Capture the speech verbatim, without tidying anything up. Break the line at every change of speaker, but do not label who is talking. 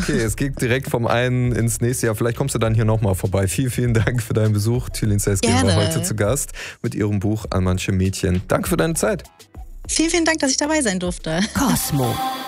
okay, es geht direkt vom einen ins nächste Jahr. Vielleicht kommst du dann hier nochmal vorbei. Vielen, vielen Dank für deinen Besuch. Tülin Sezgin war heute zu Gast mit ihrem Buch An manche Mädchen. Danke für deine Zeit.
Vielen, vielen Dank, dass ich dabei sein durfte.
Kosmo.